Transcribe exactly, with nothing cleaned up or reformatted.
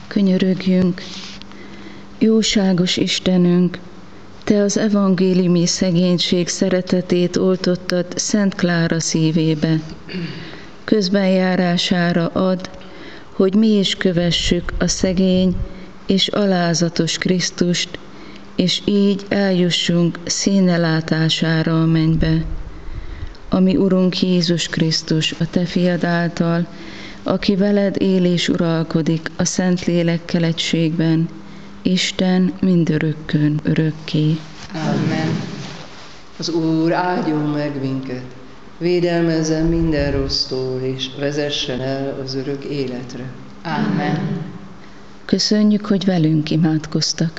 Könyörögjünk. Jóságos Istenünk, Te az evangéliumi szegénység szeretetét oltottad Szent Klára szívébe. Közbenjárására ad, hogy mi is kövessük a szegény és alázatos Krisztust, és így eljussunk színelátására a mennybe. Ami Urunk Jézus Krisztus, a Te fiad által, aki veled él és uralkodik a Szentlélekkel egységben, Isten mindörökkön örökké. Amen. Az Úr áldjon meg minket, védelmezzen minden rossztól, és vezessen el az örök életre. Amen. Köszönjük, hogy velünk imádkoztak.